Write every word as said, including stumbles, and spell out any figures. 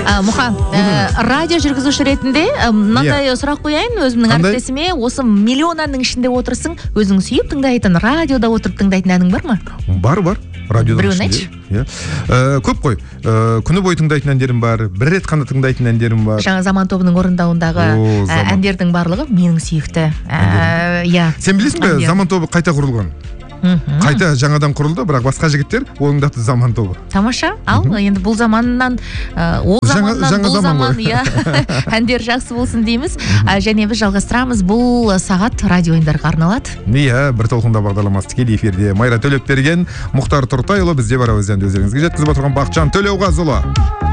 Мұха, радио жүргізуші ретінде мынандай сұрақ қояйын өзімнің әріптесіме. Осы миллионның ішінде отырсың, өзің сүйіп тыңдайтын, радиода отырып тыңдайтын әнің бар ма? Бар, бар. Біреуін айтшы. Көп қой. Күні бойы тыңдайтын әндерім бар, бір рет қана тыңдайтын әндерім бар. Жаңа Заман тобының орындауындағы әндердің барлығы менің сүйікті. Сен білесің бе, Заман тобы қайта құрылған? Қайта жаңадан құрылды, бірақ басқа жігіттер оның аты Заман тобы. Тамаша. Ал енді бұл заманнан ол заманнан бұл заман әндер жақсы болсын дейміз. Және біз жалғастырамыз, бұл сағат радио ойындарға арналады. Иә, бір толқында бағдарламасы тікелей эфирде. Майра Төлепберген, Мұхтар Тұртайұлы бізде бар, өздеріңізге жеткізіп отырған Бақытжан Төлеуғазыұлы.